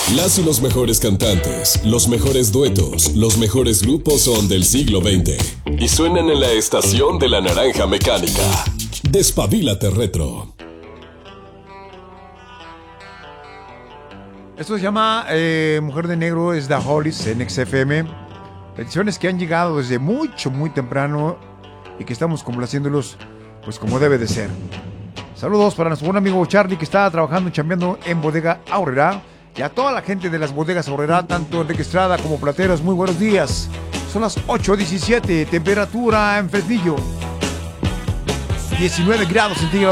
Las y los mejores cantantes, los mejores duetos, los mejores grupos son del siglo XX. Y suenan en la estación de la Naranja Mecánica. Despabilate Retro. Esto se llama Mujer de Negro, es The Hollies en XFM. Peticiones que han llegado desde muy temprano y que estamos complaciéndolos pues como debe de ser. Saludos para nuestro buen amigo Charlie, que está trabajando y chambeando en Bodega Aurrerá. Y a toda la gente de las bodegas Aurrerá, tanto Enrique Estrada como Plateros, muy buenos días. Son las 8:17, temperatura en Fresnillo 19 grados centígrados.